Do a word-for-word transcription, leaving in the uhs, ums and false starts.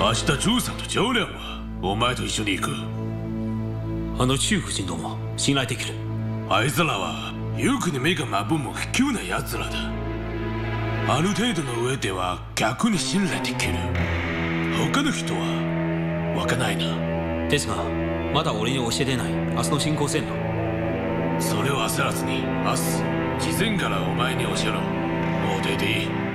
明日ジョーさんとジョーリャンはお前と一緒に行く。 あの中夫人ども信頼できる。 あいつらはよくに目がまぶも不器用な奴らだ。ある程度の上では逆に信頼できる。他の人はわかないな。 ですがまだ俺に教えてない明日の進行線路。 それを焦らずに明日事前からお前に教えろ。もう出ていい。